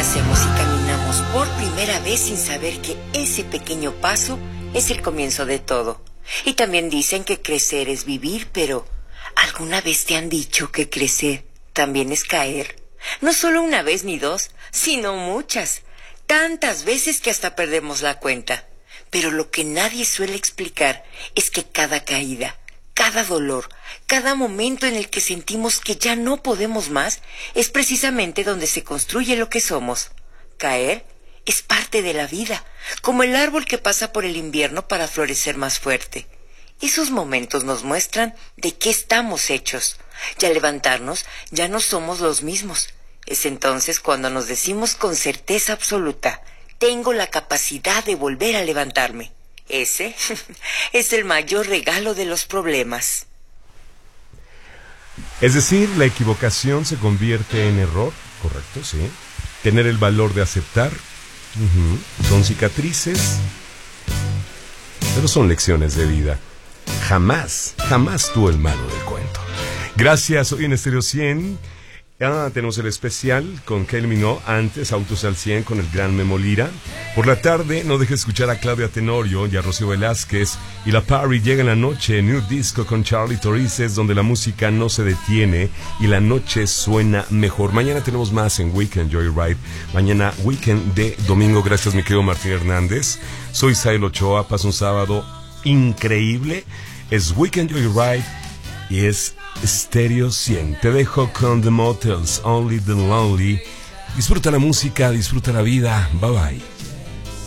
nacemos y caminamos por primera vez sin saber que ese pequeño paso es el comienzo de todo. Y también dicen que crecer es vivir, pero ¿alguna vez te han dicho que crecer también es caer? No solo una vez ni dos, sino muchas. Tantas veces que hasta perdemos la cuenta. Pero lo que nadie suele explicar es que cada caída, cada dolor, cada momento en el que sentimos que ya no podemos más, es precisamente donde se construye lo que somos. Caer es parte de la vida, como el árbol que pasa por el invierno para florecer más fuerte. Esos momentos nos muestran de qué estamos hechos. Y al levantarnos, ya no somos los mismos. Es entonces cuando nos decimos con certeza absoluta: tengo la capacidad de volver a levantarme. Ese es el mayor regalo de los problemas. Es decir, la equivocación se convierte en error, correcto, sí. Tener el valor de aceptar, son cicatrices, pero son lecciones de vida. Jamás tú el malo del cuento. Gracias, hoy en Estéreo 100. Tenemos el especial con Kylie Minogue, antes Autos al 100 con el gran Memo Lira. Por la tarde no dejes escuchar a Claudia Tenorio y a Rocío Velázquez. Y la party llega en la noche, New Disco con Charlie Torices, donde la música no se detiene y la noche suena mejor. Mañana tenemos más en Weekend Joyride. Mañana Weekend de domingo. Gracias, mi querido Martín Hernández. Soy Sael Ochoa. Pasa un sábado increíble. Es Weekend Joyride y es Estéreo 100. Te dejo con The Motels, Only the Lonely. Disfruta la música, disfruta la vida. Bye bye.